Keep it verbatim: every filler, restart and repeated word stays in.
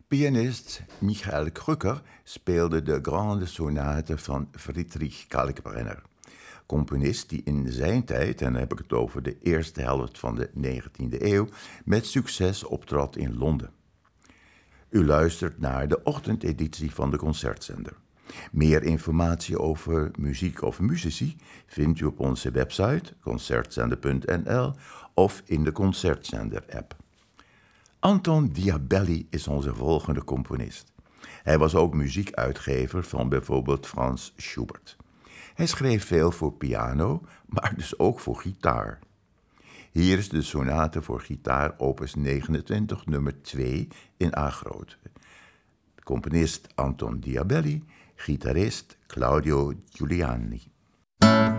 Pianist Michael Krücker speelde de Grande Sonate van Friedrich Kalkbrenner. Componist die in zijn tijd, en dan heb ik het over de eerste helft van de negentiende eeuw, met succes optrad in Londen. U luistert naar de ochtendeditie van de Concertzender. Meer informatie over muziek of muzici vindt u op onze website concertzender punt n l of in de Concertzender-app. Anton Diabelli is onze volgende componist. Hij was ook muziekuitgever van bijvoorbeeld Franz Schubert. Hij schreef veel voor piano, maar dus ook voor gitaar. Hier is de sonate voor gitaar opus negenentwintig nummer twee in A groot. Componist Anton Diabelli, gitarist Claudio Giuliani.